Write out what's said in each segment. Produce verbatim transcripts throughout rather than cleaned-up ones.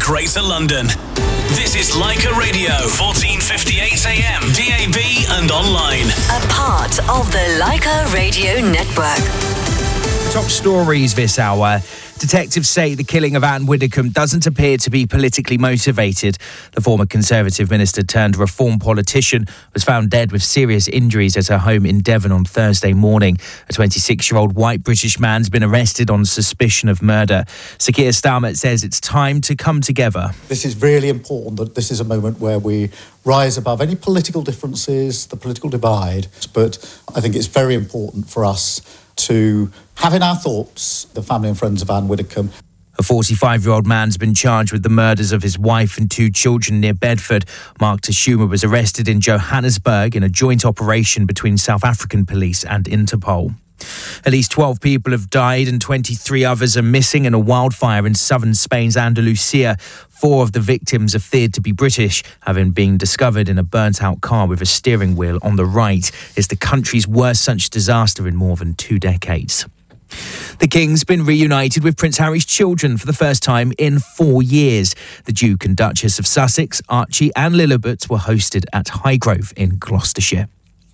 Greater London. This is Leica Radio, fourteen fifty-eight A M, D A B and online. A part of the Leica Radio Network. Top stories this hour. Detectives say the killing of Anne Widdecombe doesn't appear to be politically motivated. The former Conservative minister turned Reform politician was found dead with serious injuries at her home in Devon on Thursday morning. A twenty-six-year-old white British man's been arrested on suspicion of murder. Sir Keir Starmer says it's time to come together. This is really important, that this is a moment where we rise above any political differences, the political divide. But I think it's very important for us to have in our thoughts the family and friends of Anne Widdecombe. A forty-five-year-old man's been charged with the murders of his wife and two children near Bedford. Mark Tashuma was arrested in Johannesburg in a joint operation between South African police and Interpol. At least twelve people have died and twenty-three others are missing in a wildfire in southern Spain's Andalusia. Four of the victims are feared to be British, having been discovered in a burnt-out car with a steering wheel on the right. It's the country's worst such disaster in more than two decades. The King's been reunited with Prince Harry's children for the first time in four years. The Duke and Duchess of Sussex, Archie and Lilibet were hosted at Highgrove in Gloucestershire.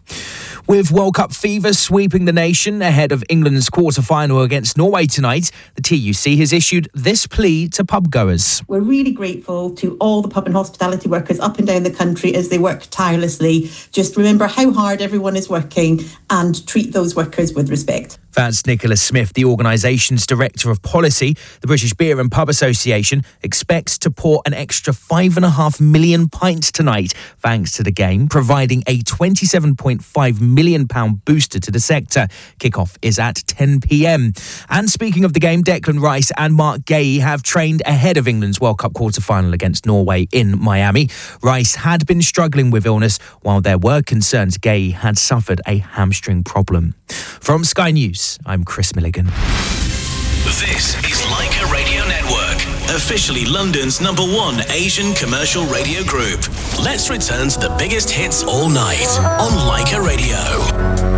With World Cup fever sweeping the nation ahead of England's quarter-final against Norway tonight, the T U C has issued this plea to pub-goers. We're really grateful to all the pub and hospitality workers up and down the country as they work tirelessly. Just remember how hard everyone is working and treat those workers with respect. That's Nicholas Smith, the organisation's Director of Policy. The British Beer and Pub Association expects to pour an extra five and a half million pints tonight, thanks to the game, providing a twenty-seven point five million pounds booster to the sector. Kickoff is at ten p.m. And speaking of the game, Declan Rice and Mark Gay have trained ahead of England's World Cup quarter-final against Norway in Miami. Rice had been struggling with illness, while there were concerns Gay had suffered a hamstring problem. From Sky News, I'm Chris Milligan. This is Leica Radio Network, officially London's number one Asian commercial radio group. Let's return to the biggest hits all night on Leica Radio.